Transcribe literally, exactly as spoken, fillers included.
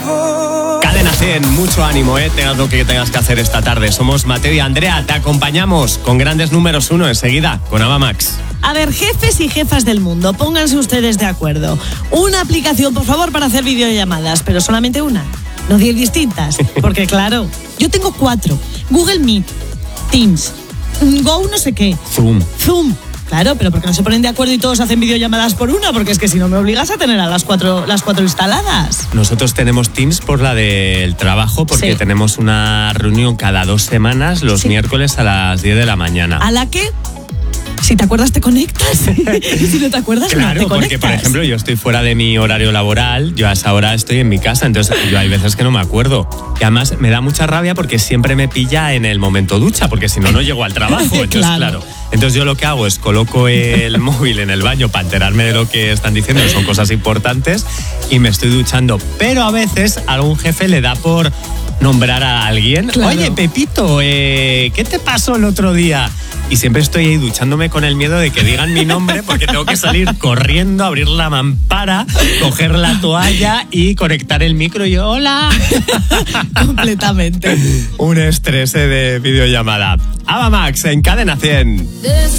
Cadena cien, mucho ánimo, ¿eh? Tengas lo que tengas que hacer esta tarde. Somos Mateo y Andrea, te acompañamos con grandes números uno enseguida, con Ava Max. A ver, jefes y jefas del mundo, pónganse ustedes de acuerdo. Una aplicación, por favor, para hacer videollamadas, pero solamente una, no diez distintas. Porque claro, yo tengo cuatro. Google Meet, Teams, Go no sé qué. Zoom. Zoom. Claro, pero ¿por qué no se ponen de acuerdo y todos hacen videollamadas por una? Porque es que si no me obligas a tener a las cuatro, las cuatro instaladas. Nosotros tenemos Teams por la del trabajo, porque Sí. tenemos una reunión cada dos semanas, los Sí. miércoles a las diez de la mañana. ¿A la que? Si te acuerdas, te conectas. Y si no te acuerdas, Claro, no te conectas. porque por ejemplo yo estoy fuera de mi horario laboral, yo a esa hora estoy en mi casa, entonces yo hay veces que no me acuerdo. Y además me da mucha rabia porque siempre me pilla en el momento ducha, porque si no, no llego al trabajo. Entonces, Claro. claro. Entonces yo lo que hago es coloco el móvil en el baño para enterarme de lo que están diciendo, que son cosas importantes, y me estoy duchando. Pero a veces a algún jefe le da por nombrar a alguien. Claro. Oye, Pepito, eh, ¿qué te pasó el otro día? Y siempre estoy ahí duchándome con el miedo de que digan mi nombre, porque tengo que salir corriendo, abrir la mampara, coger la toalla y conectar el micro y yo, ¡hola! Completamente. Un estrés eh, de videollamada. Ava Max en Cadena cien.